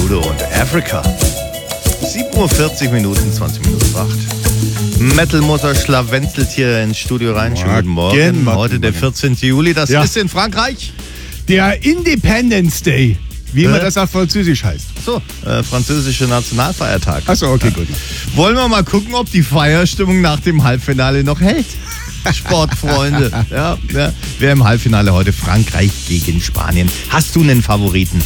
Udo und Africa. 7:40 Minuten, 20 Minuten 8. Metal-Mutter schlawenzelt hier ins Studio rein. Schönen guten Morgen. Heute der 14. Juli. Das ist in Frankreich der Independence Day, wie immer das auf Französisch heißt. So, französische Nationalfeiertag. Achso, okay, gut. Wollen wir mal gucken, ob die Feierstimmung nach dem Halbfinale noch hält? Sportfreunde. Ja. Wer im Halbfinale heute? Frankreich gegen Spanien. Hast du einen Favoriten?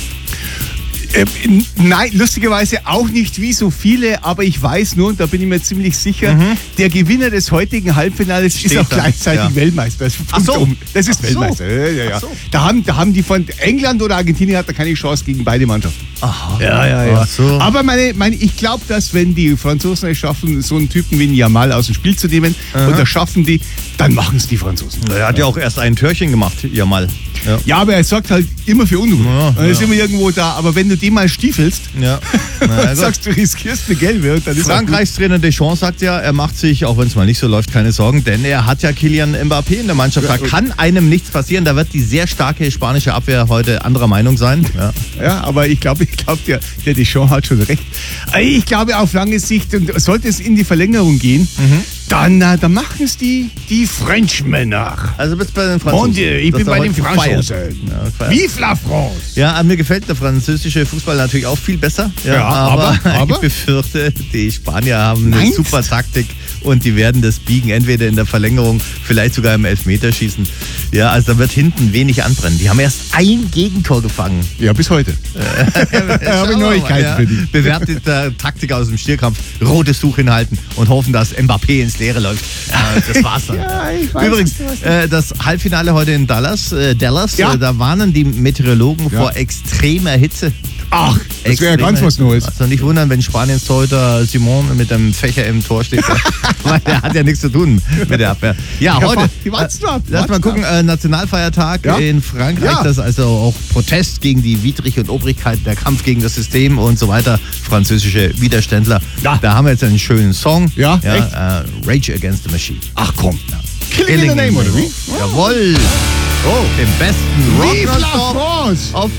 Nein, lustigerweise auch nicht wie so viele, aber ich weiß nur, und da bin ich mir ziemlich sicher, der Gewinner des heutigen Halbfinales ist auch gleichzeitig Weltmeister. Ach so. Das ist Weltmeister. Ja. So. Da haben die von England oder Argentinien hat da keine Chance gegen beide Mannschaften. Aha. Ja. Ach so. Aber ich glaube, dass wenn die Franzosen es schaffen, so einen Typen wie einen Yamal aus dem Spiel zu nehmen, und das schaffen die, dann machen es die Franzosen. Er hat ja auch erst ein Törchen gemacht, Yamal. Ja, aber er sorgt halt immer für Unruhe. Er ist immer irgendwo da. Aber wenn du den mal stiefelst, sagst du, riskierst eine Gelbe. Und dann ist Frankreichs Trainer Deschamps sagt ja, er macht sich, auch wenn es mal nicht so läuft, keine Sorgen, denn er hat ja Kylian Mbappé in der Mannschaft. Da kann einem nichts passieren. Da wird die sehr starke spanische Abwehr heute anderer Meinung sein. Ja, aber ich glaube, der Deschamps hat schon recht. Ich glaube, auf lange Sicht, und sollte es in die Verlängerung gehen, dann machen es die Frenchmen nach. Also bist du bei den Franzosen? Ich bin bei den Franzosen. Vive la France! Ja, mir gefällt der französische Fußball natürlich auch viel besser. Aber ich befürchte, die Spanier haben eine super Taktik und die werden das biegen, entweder in der Verlängerung, vielleicht sogar im Elfmeterschießen. Ja, also da wird hinten wenig anbrennen. Die haben erst ein Gegentor gefangen. Ja, bis heute. Habe ich Neuigkeiten für dich. Bewährte Taktik aus dem Stierkampf, rotes Tuch hinhalten und hoffen, dass Mbappé ins Leere läuft. Das war's dann. Ich weiß, übrigens, das Halbfinale heute in Dallas, da warnen die Meteorologen vor extremer Hitze. Ach, das wäre ja ganz was Neues. Also nicht wundern, wenn Spaniens Torhüter Simon mit einem Fächer im Tor steht. Weil der hat ja nichts zu tun mit der Abwehr. Ja, heute. Lass mal gucken, Nationalfeiertag in Frankreich. Das ist also auch Protest gegen die Widrige und Obrigkeit, der Kampf gegen das System und so weiter. Französische Widerständler. Da haben wir jetzt einen schönen Song. Rage Against the Machine. Ach komm. Killing in the Name, oder wie? Jawohl. Im besten Vive la France! Auf